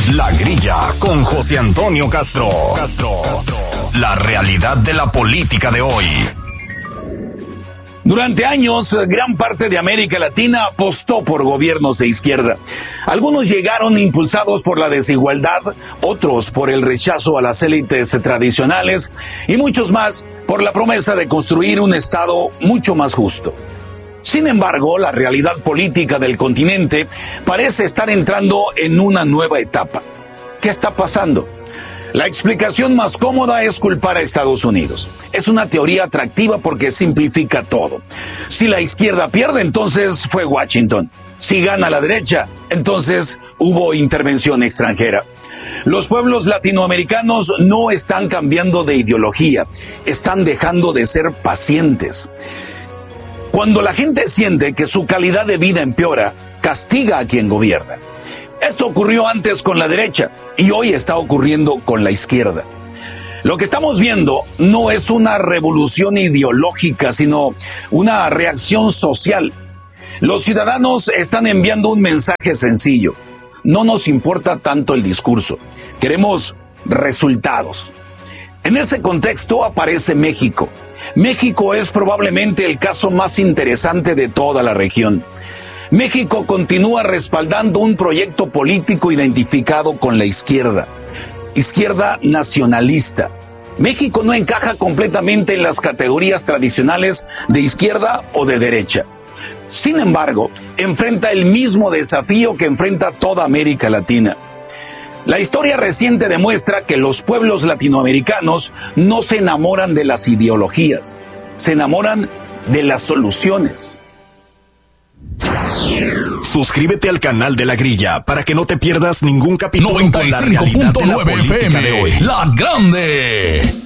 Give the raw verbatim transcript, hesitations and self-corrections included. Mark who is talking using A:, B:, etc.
A: La Grilla con José Antonio Castro. Castro. La realidad de la política de hoy.
B: Durante años, gran parte de América Latina apostó por gobiernos de izquierda. Algunos llegaron impulsados por la desigualdad, otros por el rechazo a las élites tradicionales y muchos más por la promesa de construir un Estado mucho más justo. Sin embargo, la realidad política del continente parece estar entrando en una nueva etapa. ¿Qué está pasando? La explicación más cómoda es culpar a Estados Unidos. Es una teoría atractiva porque simplifica todo. Si la izquierda pierde, entonces fue Washington. Si gana la derecha, entonces hubo intervención extranjera. Los pueblos latinoamericanos no están cambiando de ideología, están dejando de ser pacientes. Cuando la gente siente que su calidad de vida empeora, castiga a quien gobierna. Esto ocurrió antes con la derecha y hoy está ocurriendo con la izquierda. Lo que estamos viendo no es una revolución ideológica, sino una reacción social. Los ciudadanos están enviando un mensaje sencillo. No nos importa tanto el discurso. Queremos resultados. En ese contexto aparece México. México es probablemente el caso más interesante de toda la región. México continúa respaldando un proyecto político identificado con la izquierda, izquierda nacionalista. México no encaja completamente en las categorías tradicionales de izquierda o de derecha. Sin embargo, enfrenta el mismo desafío que enfrenta toda América Latina. La historia reciente demuestra que los pueblos latinoamericanos no se enamoran de las ideologías, se enamoran de las soluciones.
A: Suscríbete al canal de La Grilla para que no te pierdas ningún capítulo.
C: noventa y cinco punto nueve F M, La Grande.